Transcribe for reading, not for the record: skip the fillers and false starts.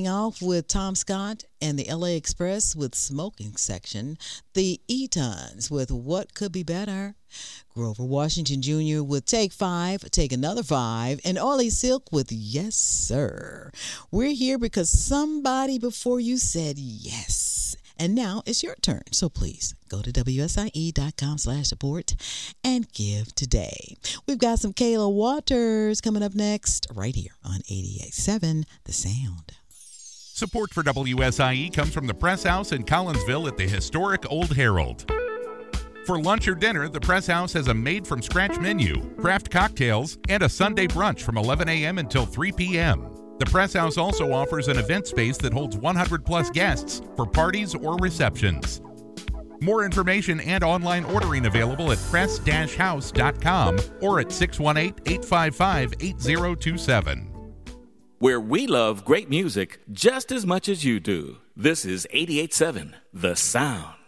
Kicking off with Tom Scott and the LA Express with Smoking Section. The Etons with What Could Be Better. Grover Washington Jr. with Take 5, Take Another 5. And Ollie Silk with Yes, Sir. We're here because somebody before you said yes. And now it's your turn. So please go to WSIE.com/support and give today. We've got some Kayla Waters coming up next right here on 88.7 The Sound. Support for WSIE comes from the Press House in Collinsville at the historic Old Herald. For lunch or dinner, the Press House has a made-from-scratch menu, craft cocktails, and a Sunday brunch from 11 a.m. until 3 p.m. The Press House also offers an event space that holds 100-plus guests for parties or receptions. More information and online ordering available at press-house.com or at 618-855-8027. Where we love great music just as much as you do. This is 88.7 The Sound.